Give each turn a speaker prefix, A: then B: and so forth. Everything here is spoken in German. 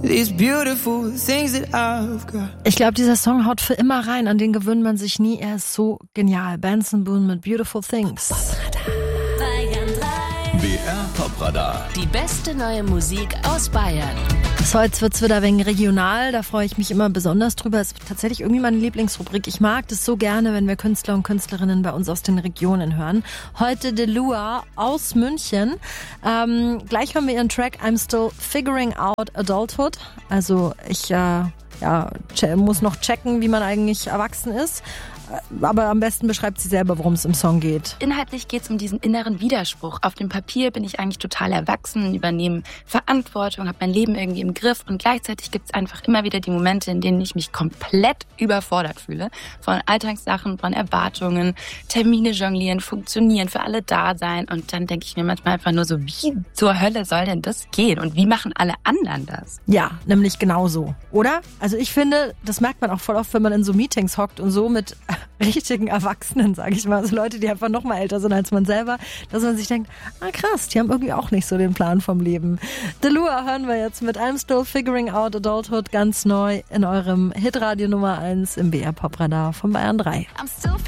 A: these beautiful things that I've got.
B: Ich glaube, dieser Song haut für immer rein, an den gewöhnt man sich nie. Er ist so genial. Benson Boone mit Beautiful Things.
C: BR Popradar.
D: Die beste neue Musik aus Bayern.
B: So, jetzt wird's wieder wegen regional. Da freue ich mich immer besonders drüber. Es ist tatsächlich irgendwie meine Lieblingsrubrik. Ich mag das so gerne, wenn wir Künstler und Künstlerinnen bei uns aus den Regionen hören. Heute Delua aus München. Gleich hören wir ihren Track I'm Still Figuring Out Adulthood. Also ich muss noch checken, wie man eigentlich erwachsen ist. Aber am besten beschreibt sie selber, worum es im Song geht.
E: Inhaltlich geht es um diesen inneren Widerspruch. Auf dem Papier bin ich eigentlich total erwachsen, übernehme Verantwortung, habe mein Leben irgendwie im Griff und gleichzeitig gibt es einfach immer wieder die Momente, in denen ich mich komplett überfordert fühle. Von Alltagssachen, von Erwartungen, Termine jonglieren, funktionieren, für alle da sein. Und dann denke ich mir manchmal einfach nur so, wie zur Hölle soll denn das gehen? Und wie machen alle anderen das?
B: Ja, nämlich genauso, oder? Also ich finde, das merkt man auch voll oft, wenn man in so Meetings hockt und so mit richtigen Erwachsenen, sage ich mal, also Leute, die einfach noch mal älter sind als man selber, dass man sich denkt, krass, die haben irgendwie auch nicht so den Plan vom Leben. Delua hören wir jetzt mit I'm Still Figuring Out Adulthood ganz neu in eurem Hitradio Nummer 1 im BR Popradar von Bayern 3.
F: I'm still